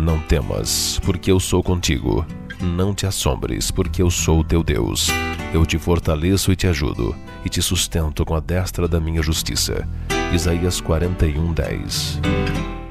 Não temas, porque eu sou contigo. Não te assombres, porque eu sou o teu Deus. Eu te fortaleço e te ajudo, e te sustento com a destra da minha justiça. Isaías 41:10.